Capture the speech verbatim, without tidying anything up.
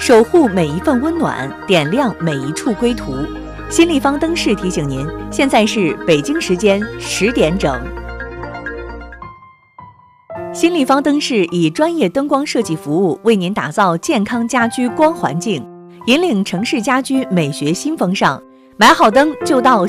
守护每一份温暖，点亮每一处归途。新立方灯饰提醒您，现在是北京时间十点整。新立方灯饰以专业灯光设计服务，为您打造健康家居光环境，引领城市家居美学新风尚。买好灯就到